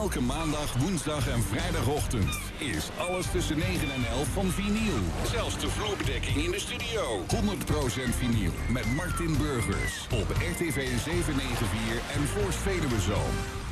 Elke maandag, woensdag en vrijdagochtend is alles tussen 9 en 11 van vinyl. Zelfs de vloerbedekking in de studio. 100% vinyl met Martin Burgers op RTV 794 en Voorst Veluwezoom.